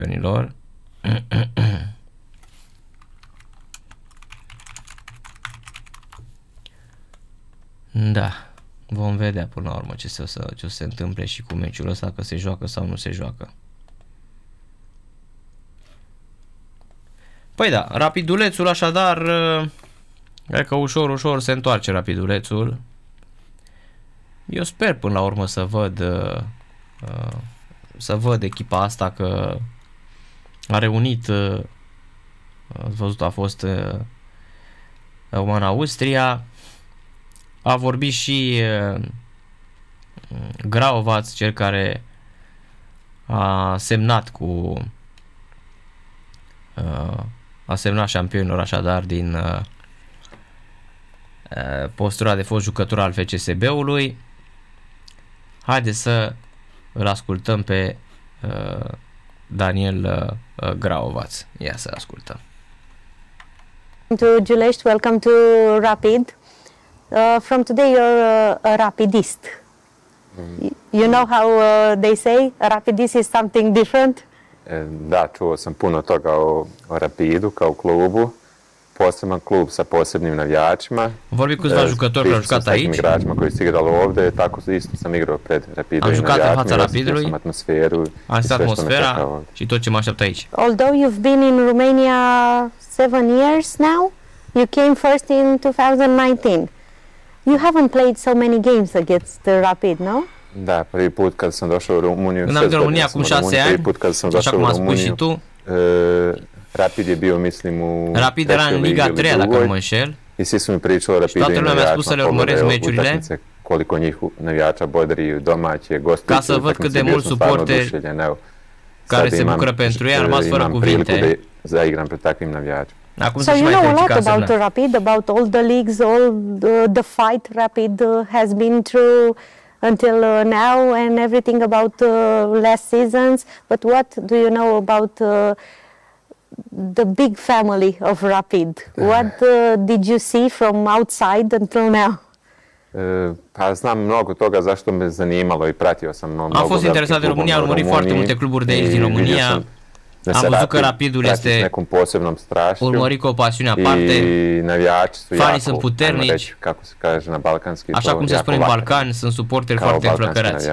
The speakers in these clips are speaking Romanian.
campionilor. Da, vom vedea până la urmă ce o să se întâmple și cu meciul ăsta, că se joacă sau nu se joacă. Păi da, Rapidulețul așadar, cred că ușor se întoarce Rapidulețul. Eu sper până la urmă să văd echipa asta, că a reunit, ați văzut, a fost în Austria, a vorbit și Graovac, cel care a semnat șampionilor așadar din postura de fost jucător al FCSB-ului. Haideți să îl ascultăm pe Daniel Graovac. Ia să ascultăm. To Giulești, welcome to Rapid. From today you're a rapidist. You know how they say a rapidist is something different? Da, čuo sam puno toga o Rapidu kao klubu, poseban klub sa posebnim navijačima. Vorbi câțiva jucători care au jucat aici. Igračima koji su igrali ovde, tako isto sam igrao pred Rapidom. Am jucat în fața Rapidului, am atmosferu am stat atmosfera și tot ce mă așteaptă aici. Although you've been in Romania 7 years now, you came first in 2019. You haven't played so many games against Rapid, no? Da, prvi put kad sam došao u Rumuniju, când am venit în România acum 6 ani, așa cum am spus și tu, Rapid je bio, mislim, u Rapid era în Liga 3, dacă nu mă înșel. I svi su mi pričali o Rapidu i navijačima, koliko njih navijača bodri domaće, gostujuće. Ca să văd cât de mulți suporteri care se bucură pentru ei, am rămas fără cuvinte. Zaigram pred takvim navijačima. So you know a lot about Rapid, about all the leagues, all the fight Rapid has been through until now and everything about last seasons. But what do you know about the big family of Rapid? What did you see from outside until now? Pa znam mnogo toga zašto me zanimalo i pratio sam mnogo. Am fost interesat de România, am urmărit foarte multe cluburi de aici din România. Am văzut că Rapidul este urmărit cu o pasiune aparte, fanii sunt puternici, așa cum se spune în Balcani, sunt suporteri foarte înflăcărați.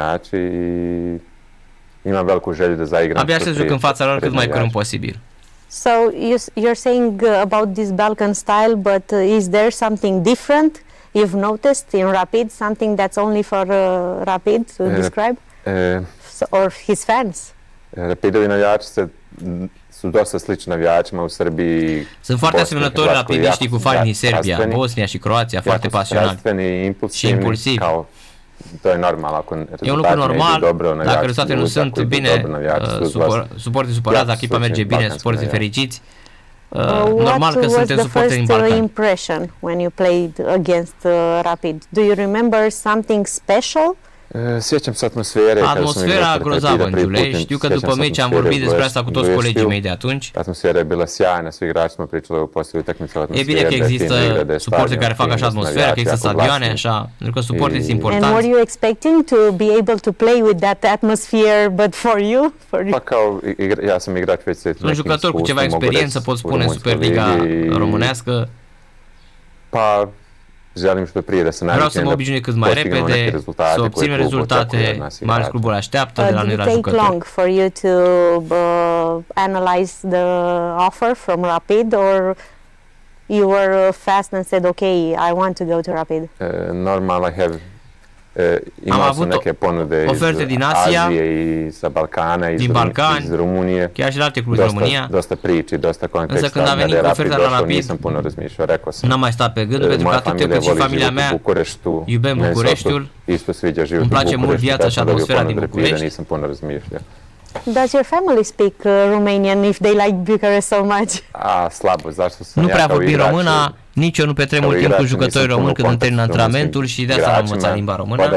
Abia aștept să joc în fața lor cât mai curând posibil. So you're saying about this Balkan style, but is there something different you've noticed in Rapid, something that's only for Rapid to describe, or his fans? Rapidovi navijači su dosta slični navijačima u Srbiji. Sunt foarte asemănători rapidiștii cu fani din Serbia, Bosnia și Croația, foarte pasionali și impulsivi. To je normal, ako e un lucru normal, dacă rezultatele nu sunt bine, suporterii supărați, dacă echipa merge bine, suporterii fericiți. Normal că suntem suporteri în Balcani. What was the first impression when you played against Rapid? Do you remember something special? Sjećam se atmosfere. Atmosfera grozavă în Giulești. Știu că după meci am vorbit despre asta cu toți colegii mei de atunci. Atmosfera je bila sjajna, svi igrači smo pričali poslije utakmice o atmosferi. E bine că există suporteri care fac așa atmosfera, că există stadioane așa, pentru că suporterii sunt importanți. And were you expecting to be able to play with that atmosphere, but for you? Pa kao, ja sam igrač već sa un jucător cu ceva experiență, pot spune, în Superliga românească. Pa želim što prije da se naviknem. Vreau să mă obișnuiesc cât mai repede, să obținem rezultate, mai ales clubul așteaptă de la noi la jucători. Did it take long for you to analyze the offer from Rapid, or you were fast and said, okay, I want to go to Rapid? Normal, I have imao sam neke ponude oferte din Asia, Azije i sa Balcana, din Balcani, iz Rumunije. Chiar și de alte cluburi din România. Dosta priči, dosta konteksta. Însă când a venit cu oferta la Rapid, nisam puno razmišljao, rekao sam. N-am mai stat pe gânduri, pentru că atât eu cât și familia mea iubim Bucureștiul. Isto sviđa život îmi place mult viața și atmosfera din București. Nisam puno razmišljao. Does your family speak Romanian if they like Bucharest so much? Slabo, zašto sam nu prea vorbi româna, nici eu nu petrec mult timp cu jucători români când îmi termin antrenamentul și de asta am învățat limba română.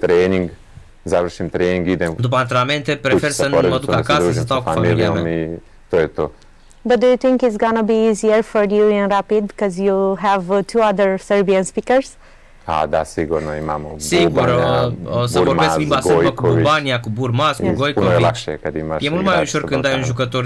După antrenamente prefer să nu mă duc acasă, să stau cu familia mea. But do you think it's gonna be easier for you in Rapid because you have two other Serbian speakers? Da, sigurno imamo Bubanja, o să vorbesc limba sârbă cu Bubania, cu Burmas, cu Gojković. E mult mai ușor când ai un jucător